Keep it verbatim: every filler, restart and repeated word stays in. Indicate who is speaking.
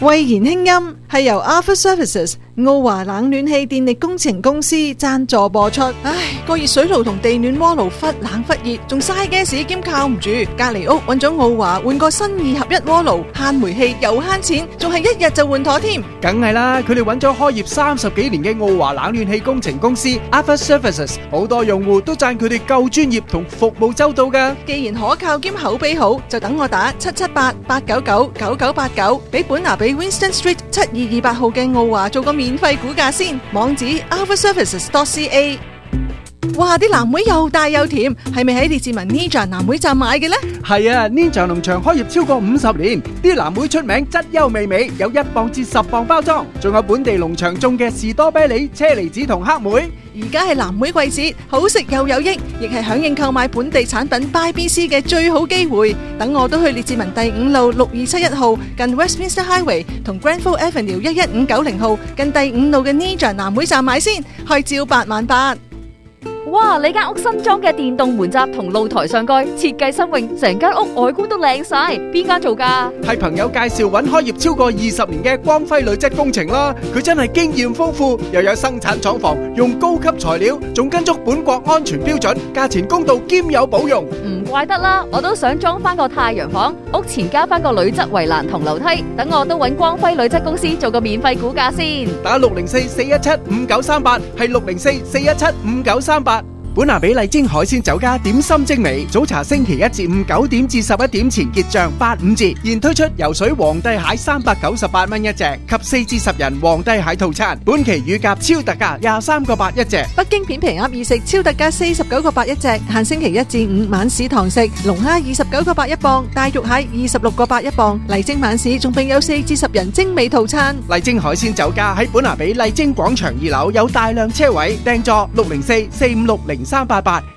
Speaker 1: 慧言輕音係由 Alpha Services 澳華冷暖氣電力工程公司贊助播出。唉，個熱水爐同地暖鍋爐忽冷忽熱，仲嘥 gas 兼靠唔住。隔籬屋揾咗澳華換個新二合一鍋爐，慳煤氣又慳錢，仲係一日就換妥添。
Speaker 2: 梗係啦，佢哋揾咗開業三十幾年嘅澳華冷暖氣工程公司 Alpha Services， 好多用戶都讚佢哋夠專業同服務周到噶。
Speaker 1: 既然可靠兼口碑好，就等我打七七八八九九九九八九，俾本拿比 Winston Street 七二二八號嘅澳華做個免費估價先，網址 alpha services dot c a。 哇！啲藍莓又大又甜，係咪喺列治文 Ninja 藍莓站買嘅呢？
Speaker 2: 係啊， Ninja 農場開業超過五十年，啲藍莓出名質優味美，有一磅至十磅包裝，仲有本地農場種嘅士多啤梨、車厘子同黑莓。
Speaker 1: 而家係藍莓季節，好食又有益，亦係響應購買本地產品 Buy B C 嘅最好機會。等我都去列治文第五路六二七一號近 Westminster Highway 同 Granville Avenue 一一五九零號近第五路嘅 Ninja 藍莓站買先，開招八萬八。
Speaker 3: 哇！你間屋新裝嘅電動門閘同露台上蓋設計新穎，成間屋外觀都靚晒。邊間做㗎？
Speaker 2: 係朋友介紹揾開業超過二十年嘅光輝鋁質工程啦。佢真係經驗豐富，又有生產廠房，用高級材料，仲跟足本國安全標準，價錢公道兼有保用。
Speaker 3: 唔怪得啦，我都想裝翻個太陽房，屋前加翻個鋁質圍欄同樓梯。等我都揾光輝鋁質公司做個免費估價先。
Speaker 2: 打六零四四一七五九三八，係六零四四一七五九三八。本拿比麗晶海鮮酒家點心精美，早茶星期一至五九點至十一點前結賬八五折，現推出游水皇帝蟹三百九十八蚊一隻，及四至十人皇帝蟹套餐，本期乳鴿超特價廿三個八一隻。
Speaker 1: 北京片皮鴨二食超特價四十九個八一隻，限星期一至五晚市堂食。龍蝦二十九個八一磅，大肉蟹二十六個八一磅。麗晶晚市仲並有四至十人精美套餐。
Speaker 2: 麗晶海鮮酒家喺本拿比麗晶廣場二樓有大量車位，訂座六零四四五六零三八八，